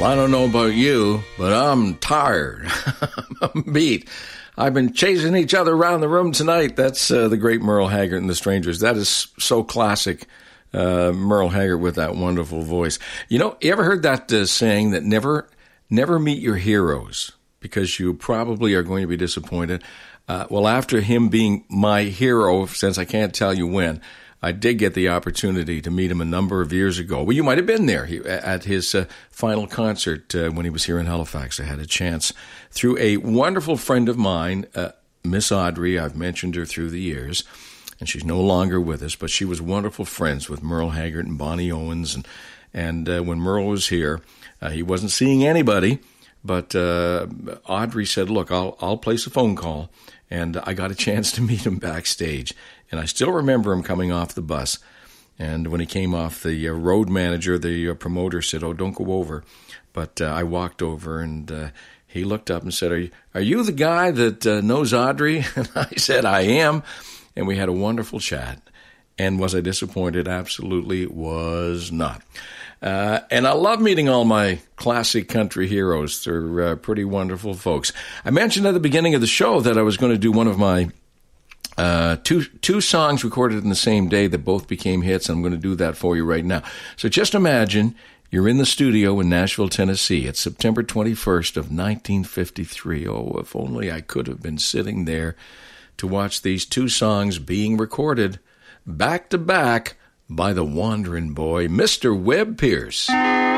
I don't know about you, but I'm tired. I'm beat. I've been chasing each other around the room tonight. That's the great Merle Haggard and the Strangers. That is so classic, Merle Haggard with that wonderful voice. You know, you ever heard that saying that never meet your heroes because you probably are going to be disappointed? Well, after him being my hero, since I can't tell you when, I did get the opportunity to meet him a number of years ago. Well, you might have been there at his final concert when he was here in Halifax. I had a chance through a wonderful friend of mine, Miss Audrey. I've mentioned her through the years, and she's no longer with us, but she was wonderful friends with Merle Haggard and Bonnie Owens. And when Merle was here, he wasn't seeing anybody, but Audrey said, look, I'll place a phone call. And I got a chance to meet him backstage. And I still remember him coming off the bus. And when he came off, the road manager, the promoter said, oh, don't go over. But I walked over, and he looked up and said, are you the guy that knows Audrey? And I said, I am. And we had a wonderful chat. And was I disappointed? Absolutely was not. And I love meeting all my classic country heroes. They're pretty wonderful folks. I mentioned at the beginning of the show that I was going to do one of my two songs recorded in the same day that both became hits, and I'm going to do that for you right now. So just imagine you're in the studio in Nashville, Tennessee. It's September 21st of 1953. Oh, if only I could have been sitting there to watch these two songs being recorded back to back by the Wandering Boy, Mr. Webb Pierce.